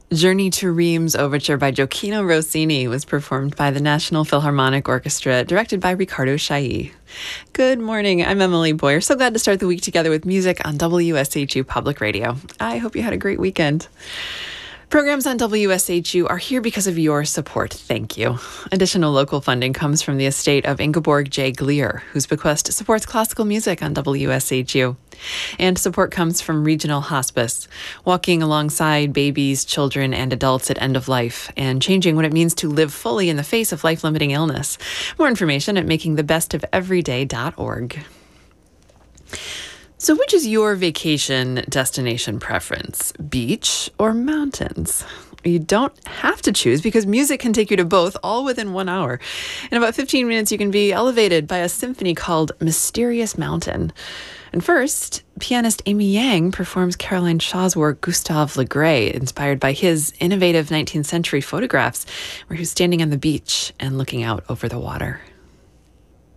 Journey to Reims Overture by Gioacchino Rossini was performed by the National Philharmonic Orchestra, directed by Riccardo Chailly. Good morning, I'm Emily Boyer. So glad to start the week together with music on WSHU Public Radio. I hope you had a great weekend. Programs on WSHU are here because of your support. Thank you. Additional local funding comes from the estate of Ingeborg J. Gleer, whose bequest supports classical music on WSHU. And support comes from Regional Hospice, walking alongside babies, children, and adults at end of life and changing what it means to live fully in the face of life-limiting illness. More information at makingthebestofeveryday.org. So which is your vacation destination preference, beach or mountains? You don't have to choose because music can take you to both, all within 1 hour. In about 15 minutes, you can be elevated by a symphony called Mysterious Mountain. And first, pianist Amy Yang performs Caroline Shaw's work Gustave Le Gray, inspired by his innovative 19th century photographs, where he was standing on the beach and looking out over the water.